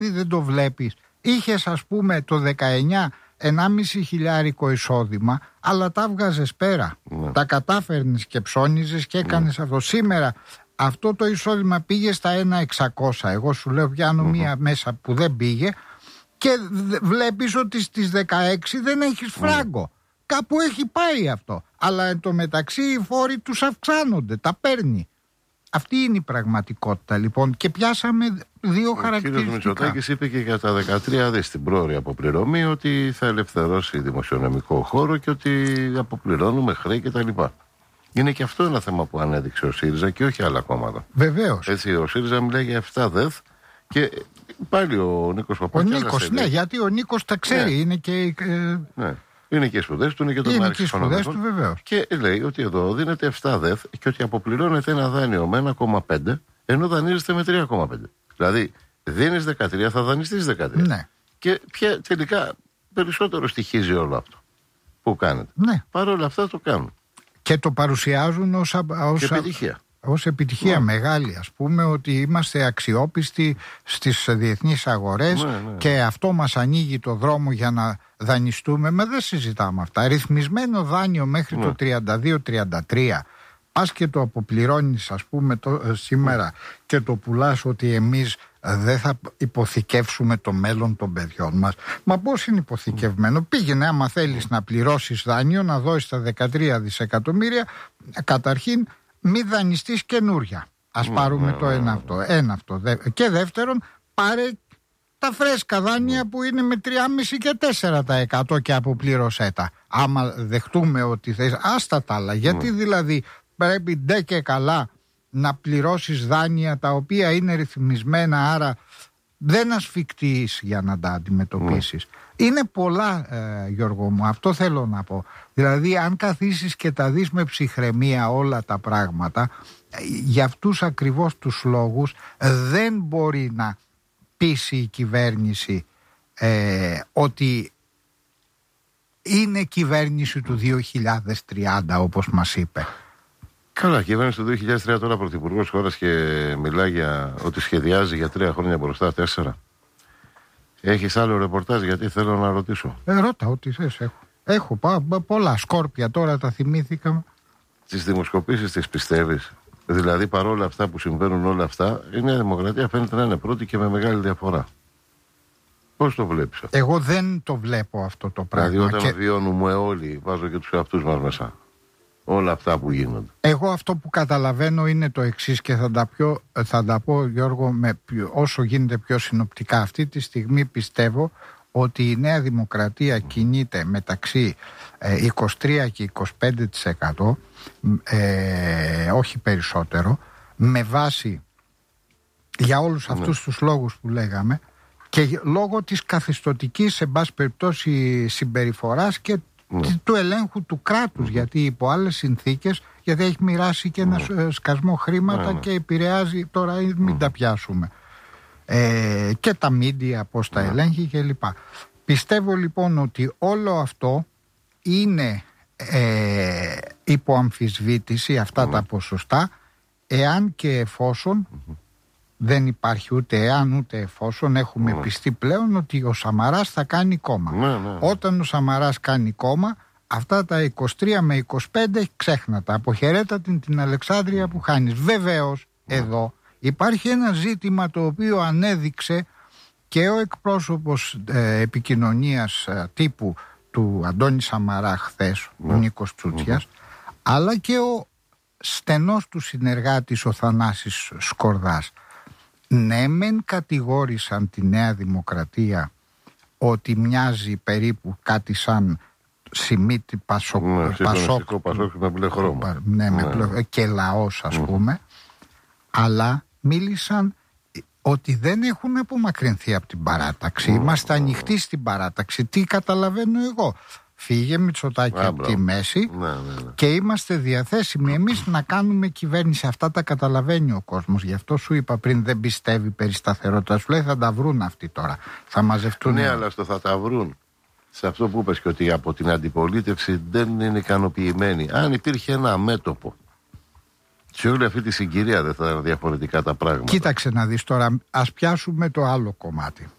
δεν το βλέπεις. Είχες ας πούμε το 19 1,5 χιλιάρικο εισόδημα, αλλά τα βγάζες πέρα. Τα κατάφερνες και ψώνιζες και έκανες αυτό. Σήμερα αυτό το εισόδημα πήγε στα 1.600. Εγώ σου λέω πιάνω μία μέσα που δεν πήγε και βλέπεις ότι στις 16 δεν έχεις φράγκο. Κάπου έχει πάει αυτό. Αλλά εν τω μεταξύ οι φόροι τους αυξάνονται, τα παίρνει. Αυτή είναι η πραγματικότητα λοιπόν και πιάσαμε δύο χαρακτηριστικά. Ο κ. Μητσοτάκης είπε και για τα 13 δις στην πρόωρη αποπληρωμή ότι θα ελευθερώσει δημοσιονομικό χώρο και ότι αποπληρώνουμε χρέη κτλ. Είναι και αυτό ένα θέμα που ανέδειξε ο ΣΥΡΙΖΑ και όχι άλλα κόμματα. Βεβαίως. Έτσι, ο ΣΥΡΙΖΑ μιλάει για 7 ΔΕΘ και πάλι ο Νίκος Παπάκης. Ο Νίκος, ναι, γιατί ο Νίκος τα ξέρει, είναι και. Ναι. Είναι και οι σπουδές του, είναι και το είναι και οι σπουδές του, βεβαίως. Και λέει ότι εδώ δίνεται 7 ΔΕΘ και ότι αποπληρώνεται ένα δάνειο με 1,5 ενώ δανείζεστε με 3,5. Δηλαδή δίνεις 13, θα δανειστείς 13. Ναι. Και πια τελικά περισσότερο στοιχίζει όλο αυτό που κάνετε. Ναι. Παρ' όλα αυτά το κάνουν. Και το παρουσιάζουν ως επιτυχία. Ως επιτυχία μεγάλη, ας πούμε, ότι είμαστε αξιόπιστοι στις διεθνείς αγορές και αυτό μας ανοίγει το δρόμο για να δανειστούμε. Μα δεν συζητάμε αυτά. Ρυθμισμένο δάνειο μέχρι το 32-33. Πας και το αποπληρώνεις, ας πούμε, σήμερα και το πουλάς ότι εμείς δεν θα υποθηκεύσουμε το μέλλον των παιδιών μας. Μα πώς είναι υποθηκευμένο? Πήγαινε άμα θέλεις να πληρώσεις δάνειο, να δώσεις τα 13 δισεκατομμύρια, καταρχήν μη δανειστείς καινούρια. Ας πάρουμε το ένα αυτό. Και δεύτερον, πάρε τα φρέσκα δάνεια που είναι με 3,5 και 4% και αποπλήρωσέ τα. Άμα δεχτούμε ότι θες, άστα τα άλλα. Γιατί δηλαδή πρέπει ντε και καλά να πληρώσεις δάνεια τα οποία είναι ρυθμισμένα, άρα δεν ασφικτείς για να τα αντιμετωπίσεις. Είναι πολλά, Γιώργο μου, αυτό θέλω να πω. Δηλαδή αν καθίσεις και τα δεις με ψυχραιμία όλα τα πράγματα, για αυτούς ακριβώς τους λόγους δεν μπορεί να πείσει η κυβέρνηση ότι είναι κυβέρνηση του 2030 όπως μας είπε. Καλά, κυβέρνηση του 2003 τώρα πρωθυπουργός χώρας και μιλάει για ότι σχεδιάζει για 3 χρόνια μπροστά, 4. Έχεις άλλο ρεπορτάζ? Γιατί θέλω να ρωτήσω. Ρώτα ό,τι θες. Έχω πολλά σκόρπια τώρα, τα θυμήθηκα. Τις δημοσκοπήσεις τις πιστεύεις? Δηλαδή παρόλα αυτά που συμβαίνουν όλα αυτά, η Νέα Δημοκρατία φαίνεται να είναι πρώτη και με μεγάλη διαφορά. Πώς το βλέπεις αυτό? Εγώ δεν το βλέπω αυτό το πράγμα. Δηλαδή όταν βιώνουμε όλοι, βάζω και τους εαυτούς μας μέσα, όλα αυτά που γίνονται. Εγώ αυτό που καταλαβαίνω είναι το εξής και θα τα πω, Γιώργο, όσο γίνεται πιο συνοπτικά. Αυτή τη στιγμή πιστεύω ότι η Νέα Δημοκρατία κινείται μεταξύ 23 και 25%, όχι περισσότερο, με βάση για όλους αυτούς τους λόγους που λέγαμε και λόγω της καθιστωτικής, σε πάση περιπτώσει, συμπεριφοράς και του ελέγχου του κράτους, γιατί υπό άλλες συνθήκες, γιατί έχει μοιράσει και ένα σκασμό χρήματα και επηρεάζει, τώρα μην τα πιάσουμε, και τα μίντια πώς τα ελέγχει κλπ. Πιστεύω λοιπόν ότι όλο αυτό είναι υπό αμφισβήτηση, αυτά τα ποσοστά, εάν και εφόσον δεν υπάρχει ούτε εάν ούτε εφόσον έχουμε πιστεί πλέον ότι ο Σαμαράς θα κάνει κόμμα. Όταν ο Σαμαράς κάνει κόμμα, αυτά τα 23 με 25 ξέχνα τα. Αποχαιρέτα την Αλεξάνδρεια που χάνεις. Βεβαίως εδώ υπάρχει ένα ζήτημα το οποίο ανέδειξε και ο εκπρόσωπος επικοινωνίας τύπου του Αντώνη Σαμαρά χθες, ο Νίκος Τσούτσιας, αλλά και ο στενός του συνεργάτης ο Θανάσης Σκορδάς. Ναι, μεν κατηγόρησαν τη Νέα Δημοκρατία ότι μοιάζει περίπου κάτι σαν Σιμίτη Πασόκ με μπλε χρώμα. Και λαός, ας πούμε, αλλά μίλησαν ότι δεν έχουν απομακρυνθεί από την παράταξη. Είμαστε ανοιχτοί στην παράταξη. Τι καταλαβαίνω εγώ? Φύγε Μητσοτάκη από τη μέση και είμαστε διαθέσιμοι εμείς να κάνουμε κυβέρνηση. Αυτά τα καταλαβαίνει ο κόσμος. Γι' αυτό σου είπα πριν, δεν πιστεύει περί σταθερότητας. Σου λέει θα τα βρουν αυτοί τώρα. Θα μαζευτούν. Ναι, αλλά στο θα τα βρουν, σε αυτό που είπες και ότι από την αντιπολίτευση δεν είναι ικανοποιημένοι. Αν υπήρχε ένα μέτωπο, σε όλη αυτή τη συγκυρία δεν θα ήταν διαφορετικά τα πράγματα. Κοίταξε να δεις τώρα, ας πιάσουμε το άλλο κομμάτι.